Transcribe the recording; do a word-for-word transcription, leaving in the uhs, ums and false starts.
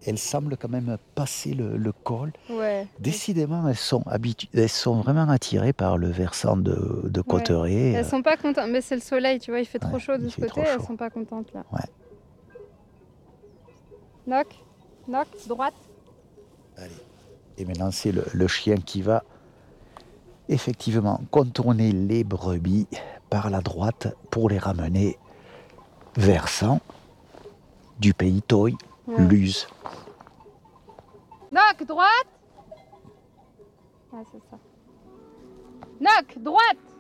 elles semblent quand même passer le, le col. Ouais, Décidément, elles sont, habitu- elles sont vraiment attirées par le versant de, de ouais. Cauterets. Elles euh, sont pas contentes, mais c'est le soleil, tu vois, il fait trop ouais, chaud de il ce fait côté, trop elles chaud. sont pas contentes là. Ouais. Knock, knock, droite. Allez. Et maintenant, c'est le, le chien qui va effectivement contourner les brebis par la droite pour les ramener versant du pays Toy, Ouais. Luz. Knock, droite. Ah, c'est ça. Knock, droite.